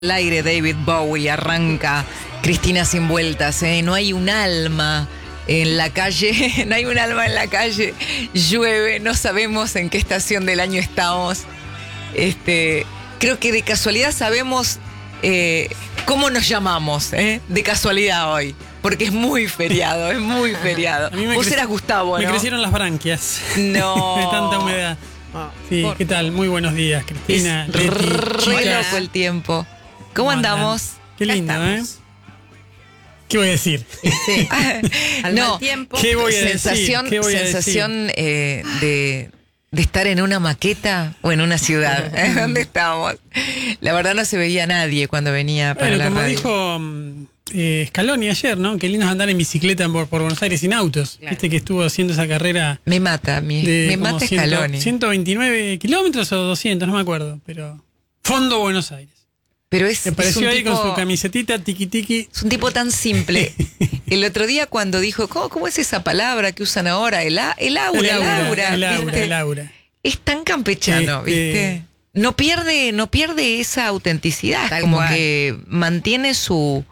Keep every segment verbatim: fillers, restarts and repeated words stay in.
Al aire David Bowie arranca Cristina sin vueltas, ¿eh? No hay un alma en la calle, no hay un alma en la calle, llueve, no sabemos en qué estación del año estamos. Este, creo que de casualidad sabemos eh, cómo nos llamamos, ¿eh? De casualidad hoy, porque es muy feriado, es muy feriado. Vos creci- eras Gustavo, ¿no? Me crecieron las branquias. No. De tanta humedad. Sí, Por... ¿qué tal? Muy buenos días, Cristina. Es Leti, re chicas. loco el tiempo. ¿Cómo, ¿Cómo andamos? Qué lindo, ¿eh? ¿Qué voy a decir? Sí. Al no, mal tiempo. ¿Qué voy a sensación, decir? ¿Qué voy a sensación decir? Eh, de, de estar en una maqueta o en una ciudad. ¿Dónde estábamos? La verdad no se veía nadie cuando venía para Bueno, la como radio. dijo eh, Scaloni ayer, ¿no? Qué lindo es andar en bicicleta por, por Buenos Aires sin autos. Claro. Viste que estuvo haciendo esa carrera. Me mata, mi, de me como mata cien, Scaloni. ciento veintinueve kilómetros o doscientos, no me acuerdo. Pero fondo Buenos Aires. Pero es, Me es pareció un ahí tipo, con su camisetita tiki tiki. es un tipo tan simple. El otro día cuando dijo, ¿cómo, cómo es esa palabra que usan ahora? El, a, el aura, el aura. El aura, ¿viste? el aura. Es tan campechano, Este- ¿viste? No pierde, no pierde esa autenticidad, Tal como cual. que mantiene su,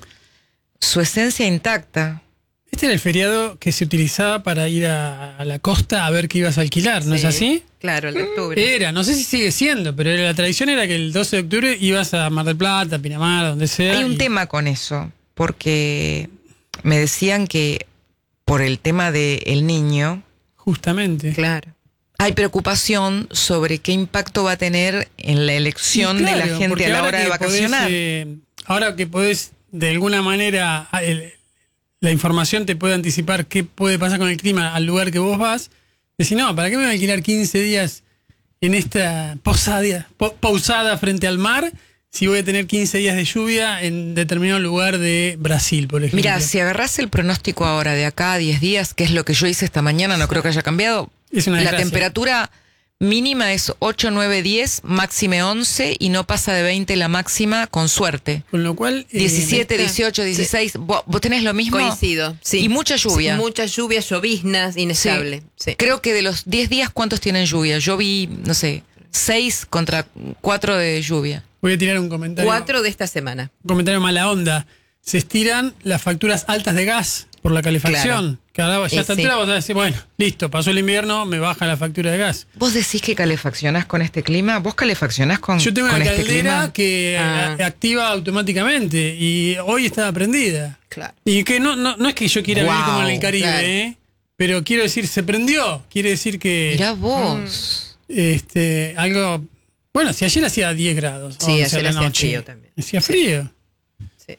su esencia intacta. Este era el feriado que se utilizaba para ir a, a la costa a ver qué ibas a alquilar, ¿no Sí. es así? Claro, el de octubre. Era, no sé si sigue siendo, pero era, la tradición era que el doce de octubre ibas a Mar del Plata, Pinamar, donde sea. Hay un y- tema con eso, porque me decían que por el tema del niño Justamente. Claro. hay preocupación sobre qué impacto va a tener en la elección Sí, claro, de la gente porque a la ahora hora de que vacacionar. podés, eh, ahora que podés, de alguna manera, a- el- la información te puede anticipar qué puede pasar con el clima al lugar que vos vas, decís, no, ¿para qué me voy a alquilar quince días en esta posada, po- pausada frente al mar si voy a tener quince días de lluvia en determinado lugar de Brasil, por ejemplo? Mira, si agarrás el pronóstico ahora de acá a diez días, que es lo que yo hice esta mañana, no creo que haya cambiado. Es una La desgracia. temperatura mínima es ocho, nueve, diez, máxime once y no pasa de veinte la máxima con suerte. Con lo cual... eh, diecisiete, ¿viste? dieciocho, dieciséis. ¿Vos, vos tenés lo mismo? Coincido. Sí. Y mucha lluvia. Sí, mucha lluvia, lloviznas, inestable. Sí. Creo que de los diez días, ¿cuántos tienen lluvia? Yo vi, no sé, seis contra cuatro de lluvia. voy a tirar un comentario. Cuatro de esta semana. Un comentario mala onda. Se estiran las facturas altas de gas por la calefacción. Que ahora ya Eh, a esta sí. altura vos vas a decir, bueno, listo, pasó el invierno, me baja la factura de gas. ¿Vos decís que calefaccionás con este clima? ¿Vos calefaccionás con, Yo tengo con una este caldera clima? que Ah. a- activa automáticamente y hoy estaba prendida. Claro. Y que no, no, no es que yo quiera vivir Guau, como en el Caribe, claro. ¿eh? Pero quiero decir, se prendió. Quiere decir que Mirá vos. este algo... Bueno, si ayer hacía diez grados. Sí, once ayer a la hacía noche. frío también. Hacía frío. Sí.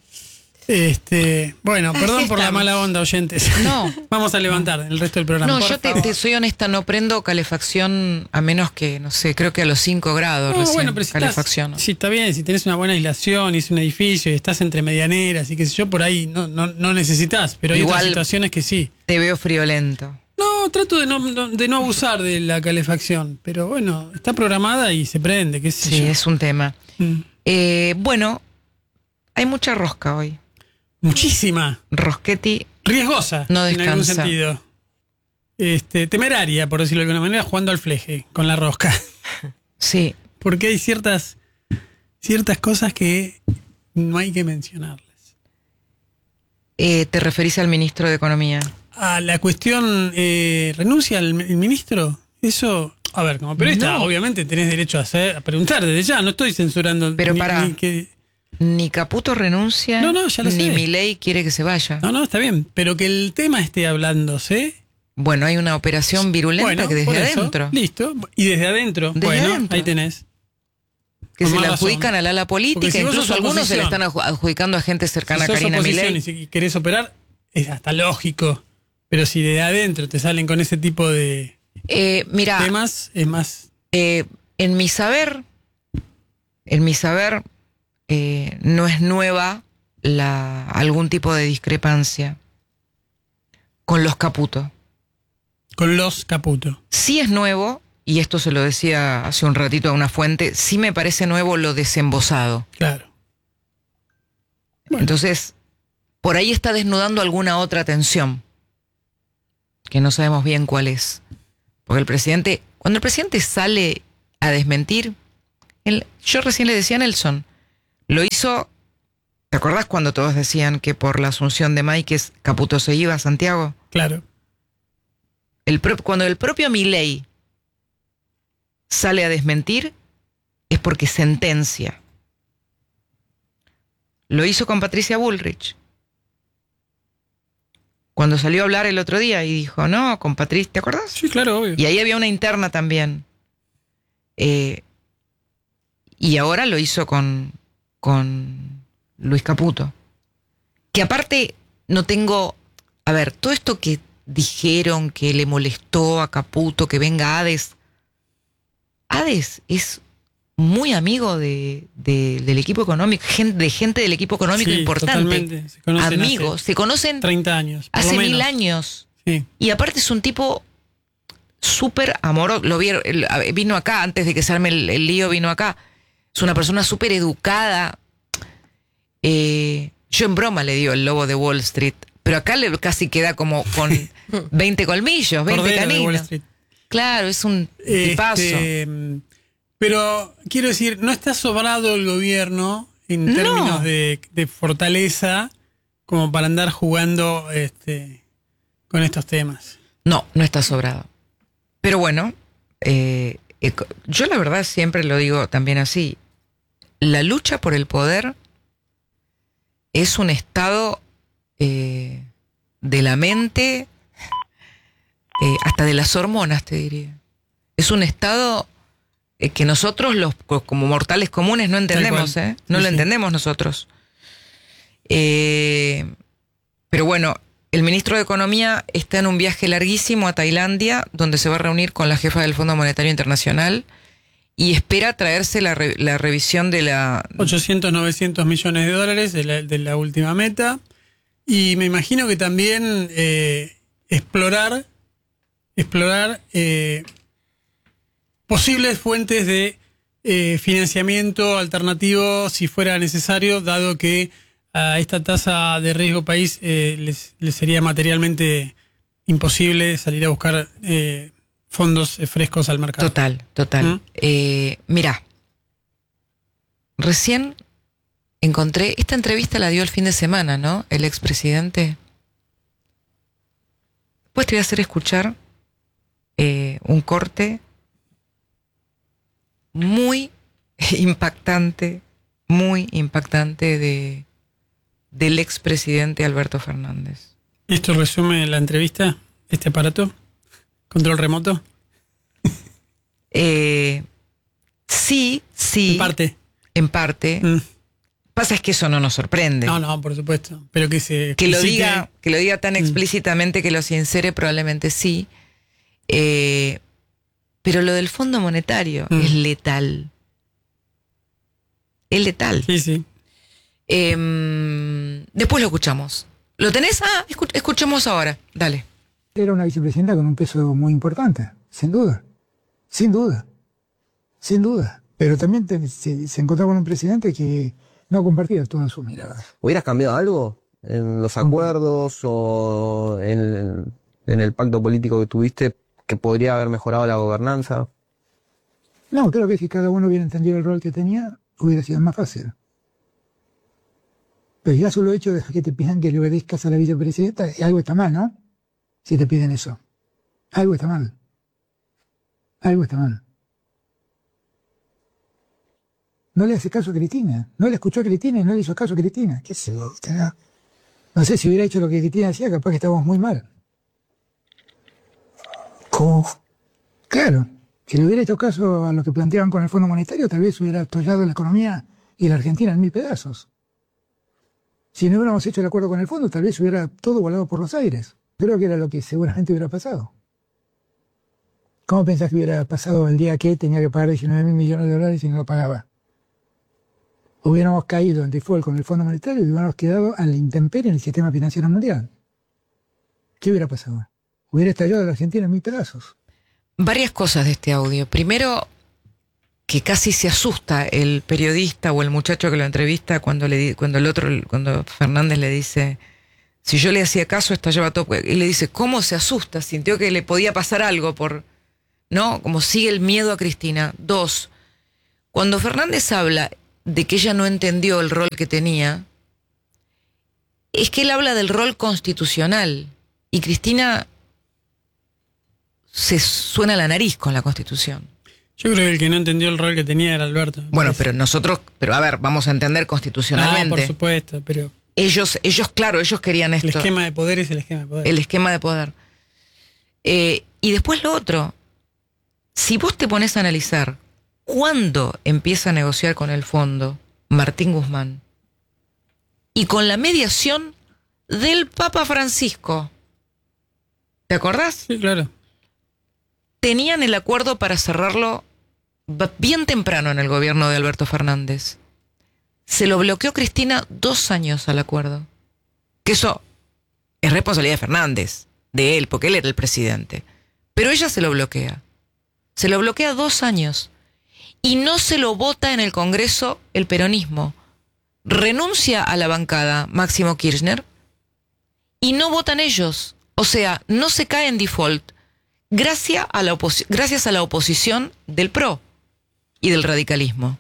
Este, bueno, Así perdón por la estamos. mala onda, oyentes. No. Vamos a levantar el resto del programa. No, por yo te, favor. te soy honesta, no prendo calefacción a menos que, no sé, creo que a los cinco grados No, recién bueno, pero si calefacción. estás, si está bien, si tenés una buena aislación y es un edificio y estás entre medianeras y qué sé yo, por ahí no, no, no necesitas, pero hay Igual- otras situaciones que sí. Te veo friolento. No, trato de no, no- de no abusar de la calefacción, pero bueno, está programada y se prende, qué sé Sí, yo. es un tema. Mm. Eh, bueno, hay mucha rosca hoy. Muchísima. Rosquetti, Riesgosa, No en algún descansa. sentido. Este, temeraria, por decirlo de alguna manera, jugando al fleje con la rosca. sí. Porque hay ciertas, ciertas cosas que no hay que mencionarlas. Eh, ¿Te referís al ministro de Economía? A la cuestión, eh, ¿renuncia el, el ministro? Eso, a ver, como periodista, No. obviamente tenés derecho a, hacer, a preguntar desde ya, no estoy censurando. Pero ni- pará. ni que- Ni Caputo renuncia, No, no, ya lo ni sé. Milei quiere que se vaya. no, no, está bien, pero que el tema esté hablándose. Bueno, hay una operación virulenta Bueno, que desde por eso, adentro, listo, y desde adentro, Desde bueno, adentro. ahí tenés. que con se más le razón. adjudican al ala Porque política, si vos incluso sos algunos se le oposición, están adju- adjudicando a gente cercana Si a sos Karina oposición Milei. y si querés operar, es hasta lógico. Pero si de adentro te salen con ese tipo de Eh, mira, temas, es más. eh, en mi saber, en mi saber, eh, no es nueva la algún tipo de discrepancia con los Caputo. Con los Caputo. Sí es nuevo, y esto se lo decía hace un ratito a una fuente, sí me parece nuevo lo desembosado. Claro. Bueno. Entonces, por ahí está desnudando alguna otra tensión, que no sabemos bien cuál es. Porque el presidente, cuando el presidente sale a desmentir, él- yo recién le decía a Nelson, Lo hizo, ¿te acordás cuando todos decían que por la asunción de Máiquez Caputo se iba a Santiago? Claro. El pro, cuando el propio Milei sale a desmentir, es porque sentencia. Lo hizo con Patricia Bullrich. Cuando salió a hablar el otro día y dijo, no, con Patricia, ¿te acordás? Sí, claro, obvio. Y ahí había una interna también. Eh, y ahora lo hizo con, con Luis Caputo. Que aparte no tengo... A ver, todo esto que dijeron que le molestó a Caputo que venga Hades. Hades es muy amigo de, de, del equipo económico, gente, de gente del equipo económico Sí, importante. totalmente. Se conocen Amigos, hace se conocen treinta años. por hace lo mil menos. años. Sí. Y aparte es un tipo súper amoroso. Lo vieron, el- a- vino acá, antes de que se arme el, el lío, vino acá. Es una persona súper educada. Eh, yo en broma le digo el lobo de Wall Street, pero acá le casi queda como con veinte colmillos, veinte Cordero de Wall caninos. Street. Claro, es un tipazo. Este, pero quiero decir, no está sobrado el gobierno en No. términos de, de fortaleza como para andar jugando este, con estos temas. No, no está sobrado. Pero bueno, eh, eh, yo la verdad siempre lo digo también así. La lucha por el poder es un estado eh, de la mente, eh, hasta de las hormonas, te diría. Es un estado eh, que nosotros, los como mortales comunes, no entendemos, cual. ¿eh? No Sí, lo sí. entendemos nosotros. Eh, pero bueno, el ministro de Economía está en un viaje larguísimo a Tailandia, donde se va a reunir con la jefa del Fondo Monetario Internacional y espera traerse la, re- la revisión de la... ochocientos, novecientos millones de dólares de la, de la última meta. Y me imagino que también eh, explorar, explorar eh, posibles fuentes de eh, financiamiento alternativo si fuera necesario, dado que a esta tasa de riesgo país eh, les, les sería materialmente imposible salir a buscar eh, fondos eh, frescos al mercado. Total, total. ¿Mm? Eh, mirá, recién encontré, esta entrevista la dio el fin de semana, ¿no? El expresidente. Después te voy a hacer escuchar eh, un corte muy impactante, muy impactante de, del expresidente Alberto Fernández. ¿Esto resume la entrevista? ¿Este aparato? ¿Control remoto? Eh, sí, sí. En parte. En parte. Mm. Pasa es que eso no nos sorprende. No, no, por supuesto. Pero que se Que lo explicite. diga, que lo diga tan Mm. explícitamente, que lo sincere, probablemente sí. Eh, pero lo del Fondo Monetario Mm. es letal. Es letal. Sí, sí. Eh, después lo escuchamos. ¿Lo tenés? Ah, escu- escuchemos ahora. Dale. Era una vicepresidenta con un peso muy importante, sin duda, sin duda, sin duda. Pero también te- se, se encontraba con un presidente que no compartía todas sus miradas. ¿Hubieras cambiado algo en los acuerdos o en, en el pacto político que tuviste que podría haber mejorado la gobernanza? No, creo que si cada uno hubiera entendido el rol que tenía, hubiera sido más fácil. Pero ya solo el hecho de que te pidan que le obedezcas a la vicepresidenta, algo está mal, ¿no? Si te piden eso. Algo está mal. Algo está mal. No le hace caso a Cristina. No le escuchó a Cristina y no le hizo caso a Cristina. ¿Qué sé yo? No sé si hubiera hecho lo que Cristina hacía, capaz que estábamos muy mal. ¿Cómo? Claro. Si le hubiera hecho caso a lo que planteaban con el Fondo Monetario, tal vez hubiera tollado la economía y la Argentina en mil pedazos. Si no hubiéramos hecho el acuerdo con el fondo, tal vez hubiera todo volado por los aires. Creo que era lo que seguramente hubiera pasado. ¿Cómo pensás que hubiera pasado el día que tenía que pagar diecinueve mil millones de dólares y no lo pagaba? Hubiéramos caído en default con el Fondo Monetario y hubiéramos quedado a la intemperie en el sistema financiero mundial. ¿Qué hubiera pasado? Hubiera estallado la Argentina en mil pedazos. Varias cosas de este audio. Primero, que casi se asusta el periodista o el muchacho que lo entrevista cuando le di- cuando el otro, cuando Fernández le dice, si yo le hacía caso, estallaba todo. Y le dice, ¿cómo se asusta? Sintió que le podía pasar algo por, ¿no? Como sigue el miedo a Cristina. Dos, cuando Fernández habla de que ella no entendió el rol que tenía es que él habla del rol constitucional y Cristina se suena la nariz con la Constitución. Yo creo que el que no entendió el rol que tenía era Alberto. Bueno, Es- pero nosotros, pero a ver, vamos a entender No, constitucionalmente. por supuesto, pero ellos, ellos, claro, ellos querían el esto. esquema de poder es el esquema de poder. El esquema de poder. Eh, y después lo otro, si vos te pones a analizar cuándo empieza a negociar con el fondo Martín Guzmán y con la mediación del Papa Francisco, ¿te acordás? Sí, claro. Tenían el acuerdo para cerrarlo ba- bien temprano en el gobierno de Alberto Fernández. Se lo bloqueó Cristina dos años al acuerdo. Que eso es responsabilidad de Fernández, de él, porque él era el presidente. Pero ella se lo bloquea. Se lo bloquea dos años. Y no se lo vota en el Congreso el peronismo. Renuncia a la bancada Máximo Kirchner y no votan ellos. O sea, no se cae en default gracias a la, oposi- gracias a la oposición del P R O y del radicalismo.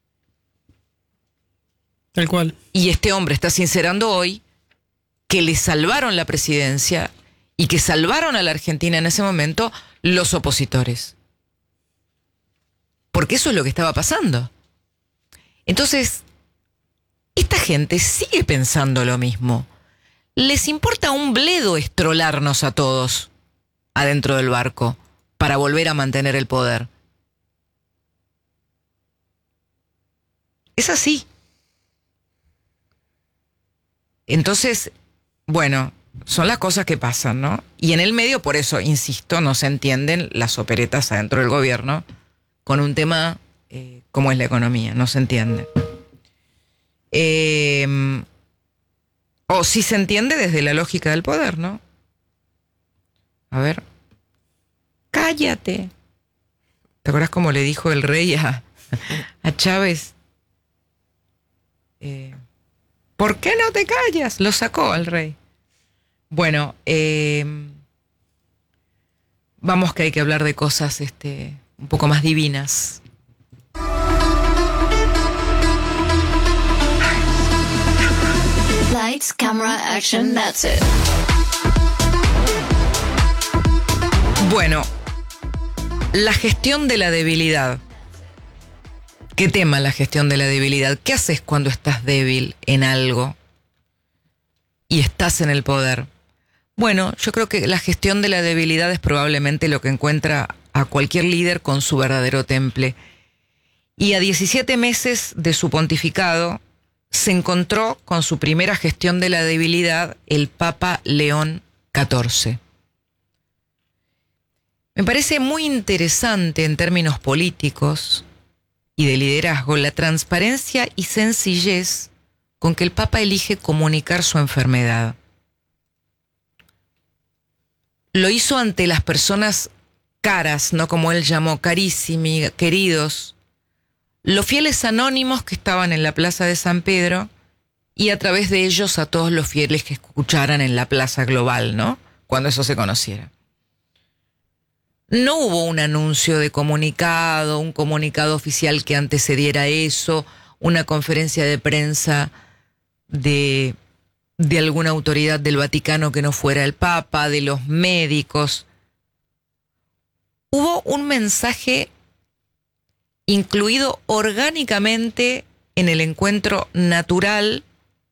Tal cual. Y este hombre está sincerando hoy que le salvaron la presidencia y que salvaron a la Argentina en ese momento los opositores. Porque eso es lo que estaba pasando. Entonces, esta gente sigue pensando lo mismo. Les importa un bledo estrolarnos a todos adentro del barco para volver a mantener el poder. Es así. Entonces, bueno, son las cosas que pasan, ¿no? Y en el medio, por eso, insisto, no se entienden las operetas adentro del gobierno con un tema eh, como es la economía, no se entiende. Eh, o sí se entiende desde la lógica del poder, ¿no? A ver. Cállate. ¿Te acuerdas cómo le dijo el rey a, a Chávez? Eh, ¿Por qué no te callas? Lo sacó al rey. Bueno, eh, vamos que hay que hablar de cosas este, un poco más divinas. Lights, camera, action, that's it. Bueno, la gestión de la debilidad. ¿Qué tema la gestión de la debilidad? ¿Qué haces cuando estás débil en algo y estás en el poder? Bueno, yo creo que la gestión de la debilidad es probablemente lo que encuentra a cualquier líder con su verdadero temple. Y a diecisiete meses de su pontificado, se encontró con su primera gestión de la debilidad el Papa León catorce. Me parece muy interesante en términos políticos y de liderazgo la transparencia y sencillez con que el Papa elige comunicar su enfermedad. Lo hizo ante las personas caras, no como él llamó, carísimi, queridos, los fieles anónimos que estaban en la plaza de San Pedro y a través de ellos a todos los fieles que escucharan en la plaza global, ¿no? Cuando eso se conociera. No hubo un anuncio de comunicado, un comunicado oficial que antecediera eso, una conferencia de prensa de, de alguna autoridad del Vaticano que no fuera el Papa, de los médicos. Hubo un mensaje incluido orgánicamente en el encuentro natural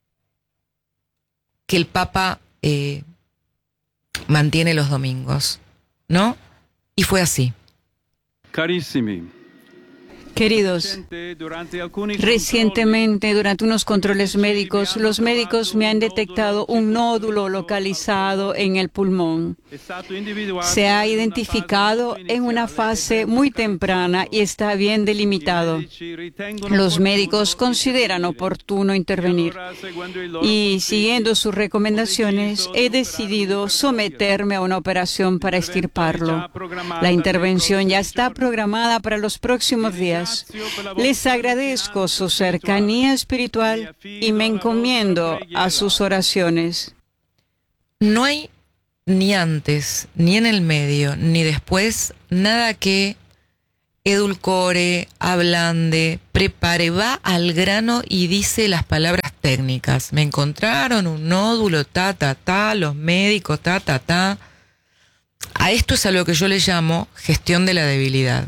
que el Papa eh, mantiene los domingos, ¿no? Y fue así. Carissimi, Queridos, recientemente durante unos controles médicos, los médicos me han detectado un nódulo localizado en el pulmón. Se ha identificado en una fase muy temprana y está bien delimitado. Los médicos consideran oportuno intervenir y, siguiendo sus recomendaciones, he decidido someterme a una operación para extirparlo. La intervención ya está programada para los próximos días. Les agradezco su cercanía espiritual y me encomiendo a sus oraciones. No hay ni antes, ni en el medio, ni después, nada que edulcore, ablande, prepare, va al grano y dice las palabras técnicas. Me encontraron un nódulo, ta, ta, ta, los médicos, ta, ta, ta. A esto es a lo que yo le llamo gestión de la debilidad.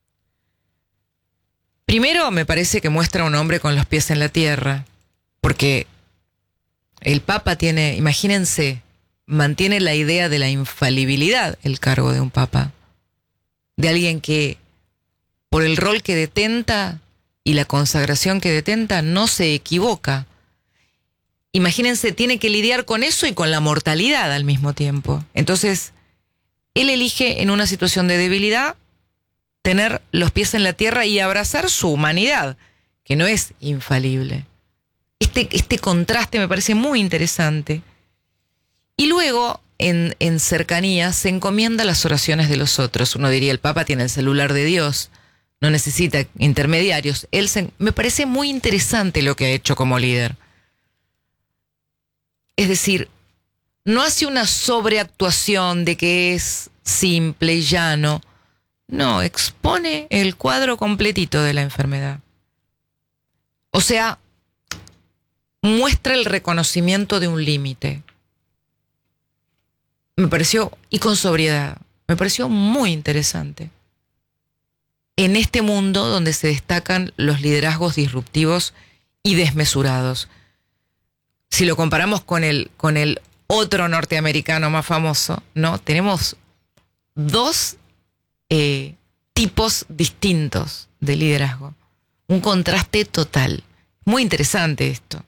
Primero, me parece que muestra a un hombre con los pies en la tierra, porque el Papa tiene, imagínense, mantiene la idea de la infalibilidad el cargo de un Papa, de alguien que por el rol que detenta y la consagración que detenta no se equivoca. Imagínense, tiene que lidiar con eso y con la mortalidad al mismo tiempo. Entonces, él elige en una situación de debilidad tener los pies en la tierra y abrazar su humanidad, que no es infalible. Este, este contraste me parece muy interesante. Y luego, en, en cercanía, se encomienda las oraciones de los otros. Uno diría, el Papa tiene el celular de Dios, no necesita intermediarios. Él se, me parece muy interesante lo que ha hecho como líder. Es decir, no hace una sobreactuación de que es simple y llano. No, expone el cuadro completito de la enfermedad. O sea, muestra el reconocimiento de un límite. Me pareció, y con sobriedad, me pareció muy interesante. En este mundo donde se destacan los liderazgos disruptivos y desmesurados. Si lo comparamos con el, con el otro norteamericano más famoso, ¿no? Tenemos dos eh, tipos distintos de liderazgo. Un contraste total. Muy interesante esto.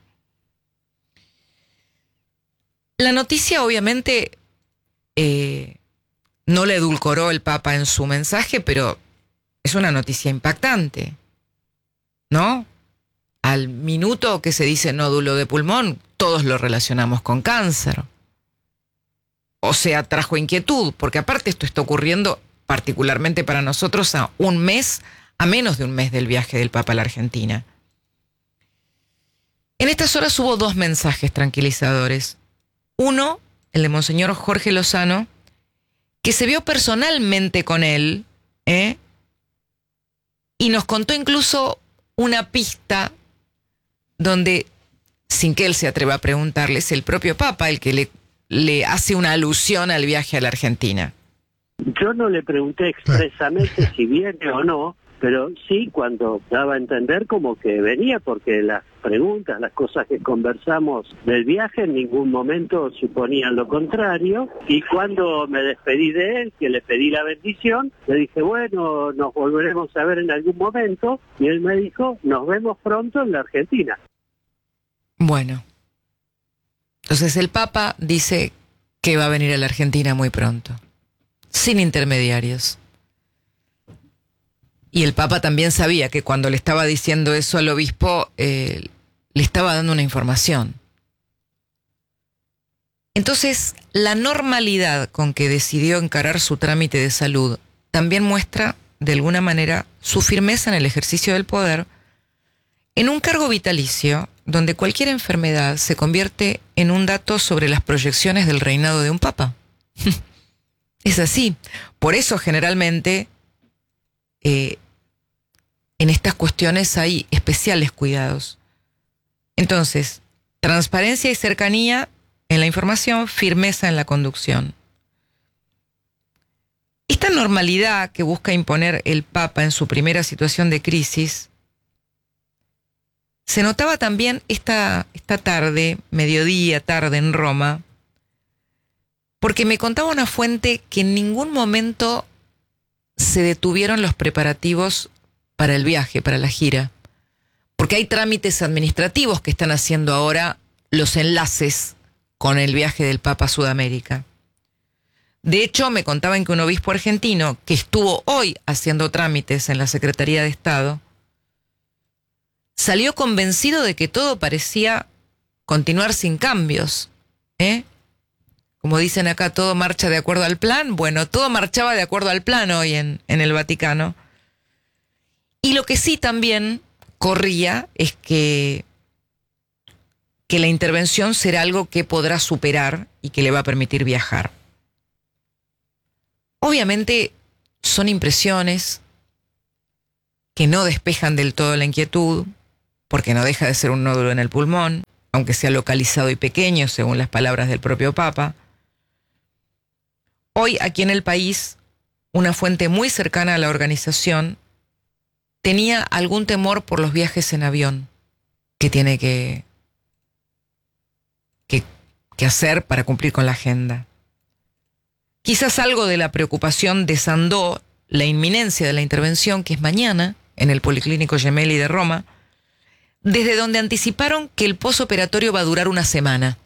La noticia, obviamente, eh, no le edulcoró el Papa en su mensaje, pero es una noticia impactante, ¿no? Al minuto que se dice nódulo de pulmón, todos lo relacionamos con cáncer. O sea, trajo inquietud, porque aparte esto está ocurriendo particularmente para nosotros a un mes, a menos de un mes del viaje del Papa a la Argentina. En estas horas hubo dos mensajes tranquilizadores. Uno, el de Monseñor Jorge Lozano, que se vio personalmente con él, ¿eh? Y nos contó incluso una pista donde, sin que él se atreva a preguntarle, es el propio Papa el que le, le hace una alusión al viaje a la Argentina. Yo no le pregunté expresamente si viene o no, pero sí cuando daba a entender como que venía, porque las preguntas, las cosas que conversamos del viaje en ningún momento suponían lo contrario, y cuando me despedí de él, que le pedí la bendición, le dije, bueno, nos volveremos a ver en algún momento, y él me dijo, nos vemos pronto en la Argentina. Bueno, entonces el Papa dice que va a venir a la Argentina muy pronto, sin intermediarios. Y el Papa también sabía que cuando le estaba diciendo eso al obispo, eh, le estaba dando una información. Entonces, la normalidad con que decidió encarar su trámite de salud también muestra, de alguna manera, su firmeza en el ejercicio del poder, en un cargo vitalicio donde cualquier enfermedad se convierte en un dato sobre las proyecciones del reinado de un Papa. Es así. Por eso, generalmente, eh, en estas cuestiones hay especiales cuidados. Entonces, transparencia y cercanía en la información, firmeza en la conducción. Esta normalidad que busca imponer el Papa en su primera situación de crisis se notaba también esta, esta tarde, mediodía, tarde en Roma, porque me contaba una fuente que en ningún momento se detuvieron los preparativos para el viaje, para la gira. Porque hay trámites administrativos que están haciendo ahora los enlaces con el viaje del Papa a Sudamérica. De hecho, me contaban que un obispo argentino que estuvo hoy haciendo trámites en la Secretaría de Estado salió convencido de que todo parecía continuar sin cambios, ¿eh? Como dicen acá, todo marcha de acuerdo al plan. Bueno, todo marchaba de acuerdo al plan hoy en, en el Vaticano. Y lo que sí también corría es que, que la intervención será algo que podrá superar y que le va a permitir viajar. Obviamente son impresiones, que no despejan del todo la inquietud, porque no deja de ser un nódulo en el pulmón, aunque sea localizado y pequeño, según las palabras del propio Papa. Hoy, aquí en el país, una fuente muy cercana a la organización tenía algún temor por los viajes en avión que tiene que, que, que hacer para cumplir con la agenda. Quizás algo de la preocupación desandó la inminencia de la intervención, que es mañana, en el Policlínico Gemelli de Roma, desde donde anticiparon que el posoperatorio va a durar una semana.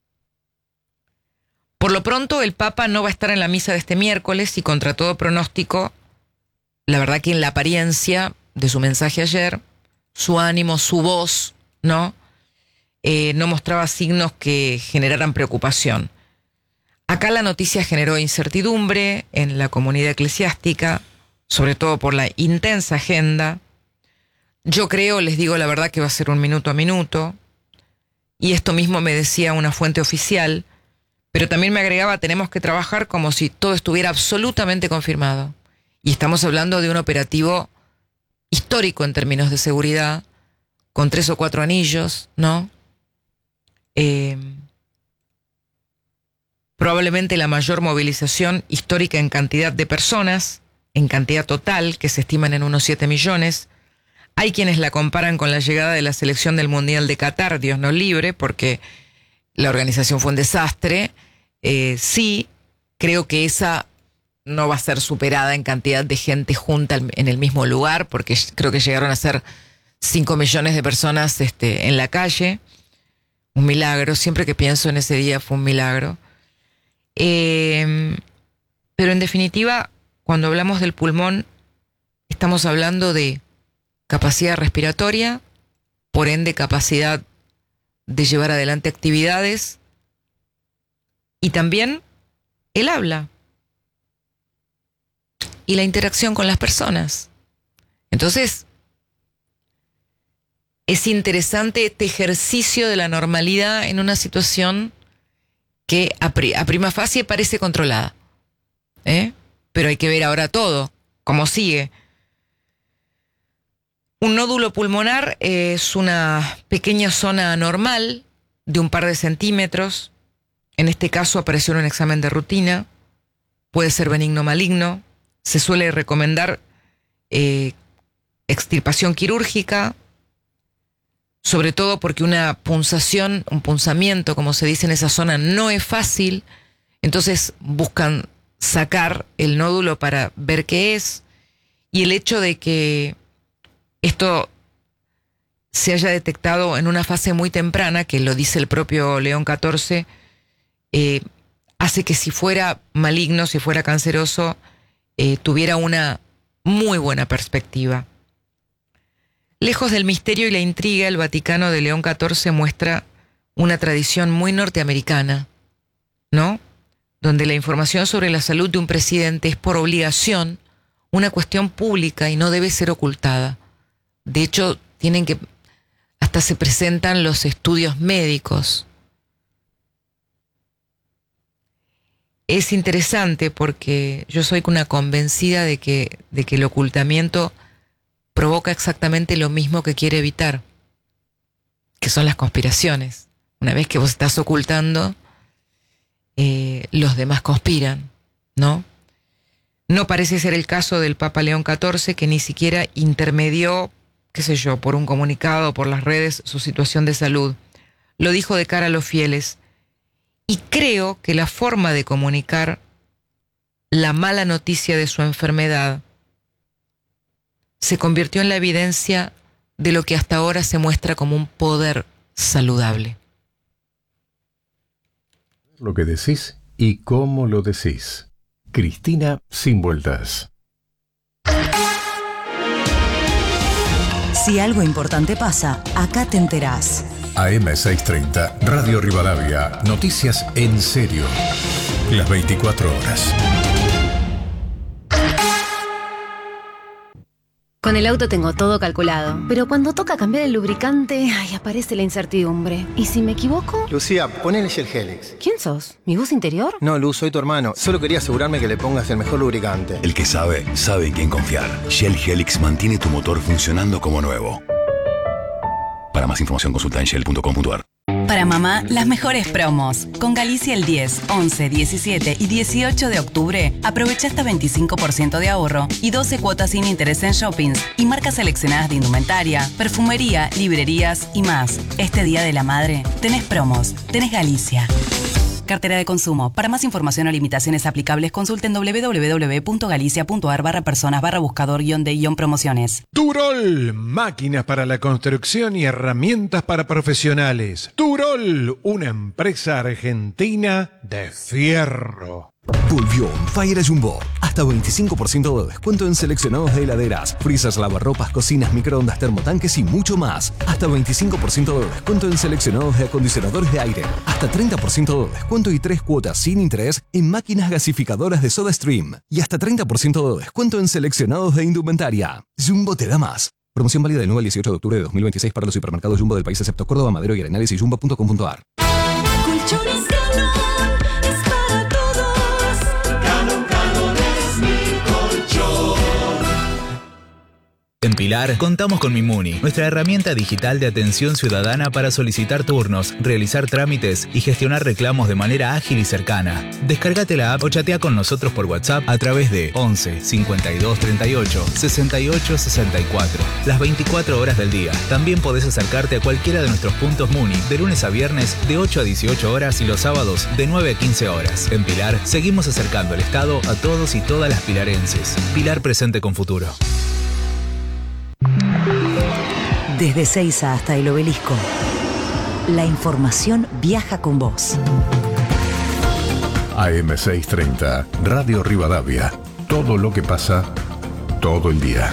Por lo pronto, el Papa no va a estar en la misa de este miércoles y, contra todo pronóstico, la verdad que en la apariencia de su mensaje ayer, su ánimo, su voz, ¿no? Eh, no mostraba signos que generaran preocupación. Acá la noticia generó incertidumbre en la comunidad eclesiástica, sobre todo por la intensa agenda. Yo creo, les digo la verdad, que va a ser un minuto a minuto, y esto mismo me decía una fuente oficial, pero también me agregaba, tenemos que trabajar como si todo estuviera absolutamente confirmado. Y estamos hablando de un operativo histórico en términos de seguridad, con tres o cuatro anillos, ¿no? Eh, probablemente la mayor movilización histórica en cantidad de personas, en cantidad total, que se estiman en unos siete millones. Hay quienes la comparan con la llegada de la selección del Mundial de Qatar, Dios nos libre, porque la organización fue un desastre. Eh, sí, creo que esa no va a ser superada en cantidad de gente junta en el mismo lugar, porque creo que llegaron a ser cinco millones de personas este, en la calle. Un milagro, siempre que pienso en ese día fue un milagro. Eh, pero en definitiva, cuando hablamos del pulmón, estamos hablando de capacidad respiratoria, por ende capacidad de llevar adelante actividades, y también el habla y la interacción con las personas. Entonces, es interesante este ejercicio de la normalidad en una situación que a, pri- a prima facie parece controlada, ¿eh? Pero hay que ver ahora todo, cómo sigue. Un nódulo pulmonar es una pequeña zona anormal de un par de centímetros. En este caso apareció en un examen de rutina. Puede ser benigno o maligno. Se suele recomendar eh, extirpación quirúrgica, sobre todo porque una punzación, un punzamiento, como se dice en esa zona, no es fácil. Entonces buscan sacar el nódulo para ver qué es. Y el hecho de que esto se haya detectado en una fase muy temprana, que lo dice el propio León catorce, eh, hace que si fuera maligno, si fuera canceroso, eh, tuviera una muy buena perspectiva. Lejos del misterio y la intriga, el Vaticano de León catorce muestra una tradición muy norteamericana, ¿no? Donde la información sobre la salud de un presidente es por obligación una cuestión pública y no debe ser ocultada. De hecho, tienen que, hasta se presentan los estudios médicos. Es interesante porque yo soy una convencida de que, de que el ocultamiento provoca exactamente lo mismo que quiere evitar, que son las conspiraciones. Una vez que vos estás ocultando, eh, los demás conspiran, ¿no? No parece ser el caso del Papa León catorce, que ni siquiera intermedió, qué sé yo, por un comunicado, por las redes, su situación de salud. Lo dijo de cara a los fieles. Y creo que la forma de comunicar la mala noticia de su enfermedad se convirtió en la evidencia de lo que hasta ahora se muestra como un poder saludable. Lo que decís y cómo lo decís. Cristina Sin Vueltas. Si algo importante pasa, acá te enterás. A M seiscientos treinta, Radio Rivadavia. Noticias en serio. Las veinticuatro horas. Con el auto tengo todo calculado, pero cuando toca cambiar el lubricante, ay, aparece la incertidumbre. ¿Y si me equivoco? Lucía, ponele Shell Helix. ¿Quién sos? ¿Mi voz interior? No, Luz, soy tu hermano. Solo quería asegurarme que le pongas el mejor lubricante. El que sabe, sabe en quién confiar. Shell Helix mantiene tu motor funcionando como nuevo. Para más información consulta en shell punto com punto a r. Para mamá, las mejores promos. Con Galicia el diez, once, diecisiete y dieciocho de octubre, aprovecha hasta veinticinco por ciento de ahorro y doce cuotas sin interés en shoppings y marcas seleccionadas de indumentaria, perfumería, librerías y más. Este Día de la Madre, tenés promos, tenés Galicia. Cartera de consumo. Para más información o limitaciones aplicables, consulten doble u doble u doble u punto galicia punto a r barra personas barra buscador guión de guión promociones. Turol, máquinas para la construcción y herramientas para profesionales. Turol, una empresa argentina de fierro. Volvió On Fire Jumbo. Hasta veinticinco por ciento de descuento en seleccionados de heladeras, freezers, lavarropas, cocinas, microondas, termotanques y mucho más. Hasta veinticinco por ciento de descuento en seleccionados de acondicionadores de aire. Hasta treinta por ciento de descuento y tres cuotas sin interés en máquinas gasificadoras de SodaStream. Y hasta treinta por ciento de descuento en seleccionados de indumentaria. Jumbo te da más. Promoción válida del nueve al dieciocho de octubre de dos mil veintiséis para los supermercados Jumbo del país excepto Córdoba, Madero y Arenales y jumbo punto com punto a r. Colchones Canon es para todos. Canon, Canon es mi colchón. En Pilar, contamos con Mimuni, nuestra herramienta digital de atención ciudadana para solicitar turnos, realizar trámites y gestionar reclamos de manera ágil y cercana. Descárgate la app o chatea con nosotros por WhatsApp a través de once, cincuenta y dos, treinta y ocho, sesenta y ocho, sesenta y cuatro, las veinticuatro horas del día. También podés acercarte a cualquiera de nuestros puntos Muni de lunes a viernes de ocho a dieciocho horas y los sábados de nueve a quince horas. En Pilar, seguimos acercando el Estado a todos y todas las pilarenses. Pilar presente con futuro. Desde Seiza hasta el Obelisco, la información viaja con vos. A M seiscientos treinta, Radio Rivadavia. Todo lo que pasa, todo el día.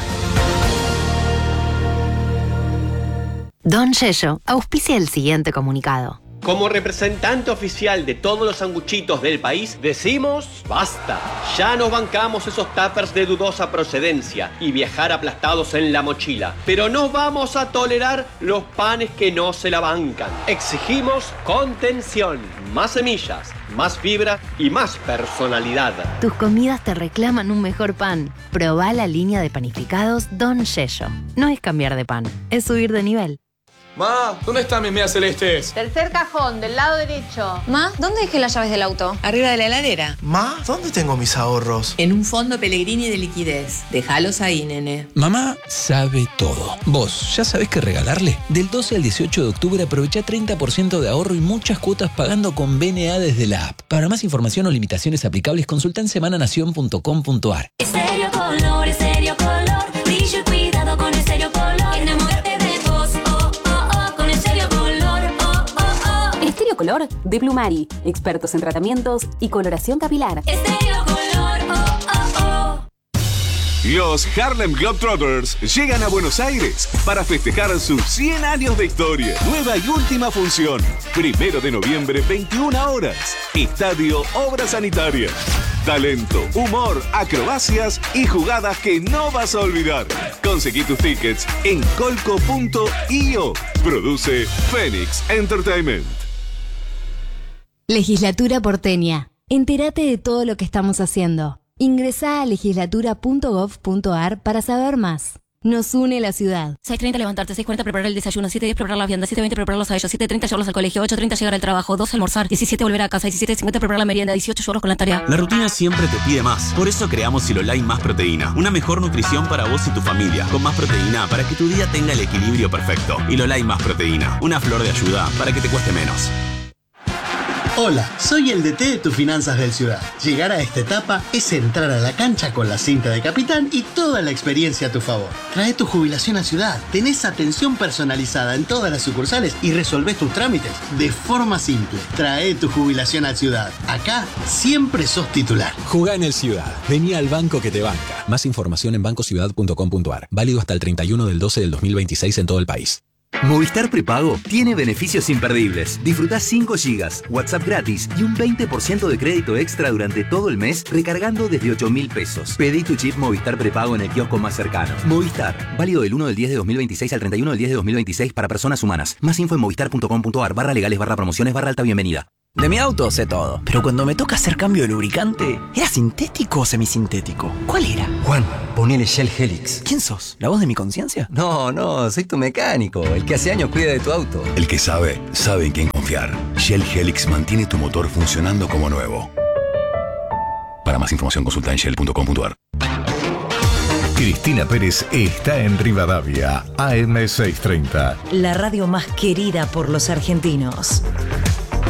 Don Yello auspicia el siguiente comunicado. Como representante oficial de todos los sanguchitos del país, decimos basta. Ya nos bancamos esos tuppers de dudosa procedencia y viajar aplastados en la mochila. Pero no vamos a tolerar los panes que no se la bancan. Exigimos contención, más semillas, más fibra y más personalidad. Tus comidas te reclaman un mejor pan. Probá la línea de panificados Don Yello. No es cambiar de pan, es subir de nivel. Ma, ¿dónde están mis medias celestes? Tercer cajón, del lado derecho. Ma, ¿dónde dejé las llaves del auto? Arriba de la heladera. Ma, ¿dónde tengo mis ahorros? En un fondo Pellegrini de liquidez. Déjalos ahí, nene. Mamá sabe todo. ¿Vos ya sabés qué regalarle? Del doce al dieciocho de octubre aprovecha treinta por ciento de ahorro y muchas cuotas pagando con B N A desde la app. Para más información o limitaciones aplicables, consulta en semana nación punto com punto a r. Estéreo Color, Estéreo Color. Brillo y cuidado con Estéreo Color. Enamórate de vos, oh, oh, oh, con Estéreo Color, oh, oh, oh. Estéreo Color de Blumari. Expertos en tratamientos y coloración capilar. Estéreo Color, oh, oh, oh. Los Harlem Globetrotters llegan a Buenos Aires para festejar sus cien años de historia. Nueva y última función. Primero de noviembre, veintiuna horas. Estadio Obras Sanitarias. Talento, humor, acrobacias y jugadas que no vas a olvidar. Conseguí tus tickets en colco punto i o. Produce Phoenix Entertainment. Legislatura porteña. Entérate de todo lo que estamos haciendo. Ingresá a legislatura punto gov punto a r para saber más. Nos une la ciudad. seis treinta levantarte, seis cuarenta preparar el desayuno, siete diez preparar la vianda, siete veinte prepararlos a ellos, siete treinta llevarlos al colegio, ocho treinta llegar al trabajo, doce almorzar, diecisiete volver a casa, diecisiete cincuenta preparar la merienda, dieciocho llevarlos con la tarea. La rutina siempre te pide más. Por eso creamos Silolai Más Proteína. Una mejor nutrición para vos y tu familia. Con más proteína para que tu día tenga el equilibrio perfecto. Silolai Más Proteína. Una flor de ayuda para que te cueste menos. Hola, soy el D T de tus finanzas del Ciudad. Llegar a esta etapa es entrar a la cancha con la cinta de capitán y toda la experiencia a tu favor. Trae tu jubilación a Ciudad, tenés atención personalizada en todas las sucursales y resolvés tus trámites de forma simple. Trae tu jubilación a Ciudad. Acá siempre sos titular. Jugá en el Ciudad. Vení al banco que te banca. Más información en banco ciudad punto com punto a r. Válido hasta el treinta y uno del doce del dos mil veintiséis en todo el país. Movistar Prepago tiene beneficios imperdibles. Disfrutá cinco gigas, WhatsApp gratis y un veinte por ciento de crédito extra durante todo el mes recargando desde ocho mil pesos. Pedí tu chip Movistar Prepago en el kiosco más cercano. Movistar, válido del uno del diez de dos mil veintiséis al treinta y uno del diez de dos mil veintiséis para personas humanas. Más info en movistar.com.ar barra legales barra promociones barra alta bienvenida. De mi auto sé todo, pero cuando me toca hacer cambio de lubricante, ¿era sintético o semisintético? ¿Cuál era? Juan, ponele Shell Helix. ¿Quién sos? ¿La voz de mi conciencia? No, no, soy tu mecánico, el que hace años cuida de tu auto. El que sabe, sabe en quién confiar. Shell Helix mantiene tu motor funcionando como nuevo. Para más información consulta en shell punto com punto a r. Cristina Pérez está en Rivadavia, A M seiscientos treinta. La radio más querida por los argentinos.